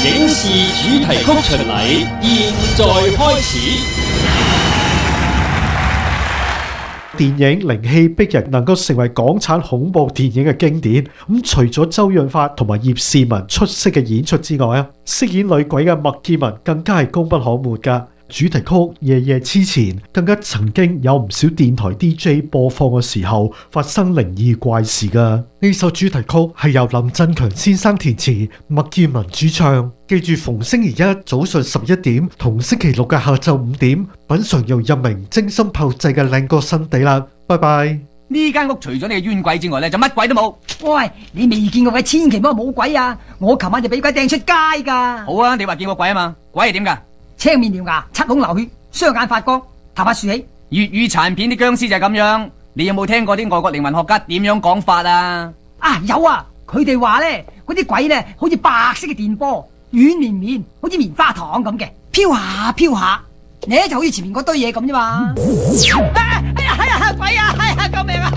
影視主題曲巡禮現在開始。 電影《靈氣逼人》能夠成為港產恐怖電影嘅經典，除咗周潤發同埋葉倩文出色嘅演出之外，飾演女鬼嘅麥潔文更加係功不可沒㗎。主題曲《夜夜痴纏》更加曾經有唔少電台 DJ 播放嘅時候發生靈異怪事㗎。呢首主題曲係由林振強先生填詞，麥潔文主唱。記住逢星期一早上11點同星期六嘅下晝5點，品嘗由任明精心炮製嘅靚歌新地啦。拜拜。 呢間屋除咗你嘅冤鬼之外咧，就乜鬼都冇。 喂，你未見過嘅千祈唔好冇鬼啊！我琴晚就俾鬼掟出街噶。 好啊，你話見過鬼啊嘛？鬼係點噶？ 青面獠牙，七孔流血，雙眼發光，頭髮豎起。 粵語殘片啲僵屍就係咁樣。你有冇聽過啲外國靈魂學家點樣講法啊？ 啊，有啊！佢哋話咧，嗰啲鬼咧好似白色嘅電波，軟綿綿，好似棉花糖咁嘅，飄下飄下，你就好似前面嗰堆嘢咁啫嘛。哎呀，鬼啊！哎呀，救命啊！